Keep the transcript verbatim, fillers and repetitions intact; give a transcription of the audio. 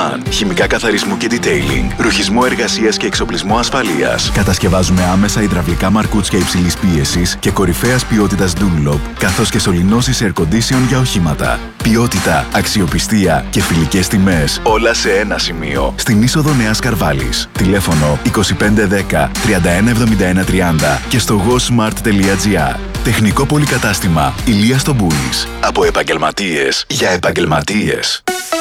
Rocketman. Χημικά καθαρισμού και detailing, ρουχισμό εργασίας και εξοπλισμό ασφαλείας. Κατασκευάζουμε άμεσα υδραυλικά μαρκούτσια υψηλής πίεσης και κορυφαίας ποιότητας Dunlop, καθώς και σωληνώσεις air condition για οχήματα. Ποιότητα, αξιοπιστία και φιλικές τιμές, όλα σε ένα σημείο. Στην είσοδο Νέας Καρβάλης. Τηλέφωνο είκοσι πέντε δέκα τριάντα ένα εβδομήντα ένα τριάντα και στο gosmart τελεία gr. Τεχνικό πολυκατάστημα Ηλίας Τομπούλης. Από επαγγελματίες για επαγγελματίες.